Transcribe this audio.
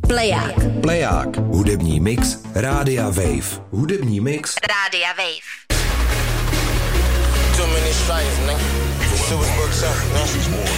Pleják. Pleják. Hudební mix Rádia Wave. Hudební mix Rádia Wave. Too many strikes, nigga. Shit was booked up, man.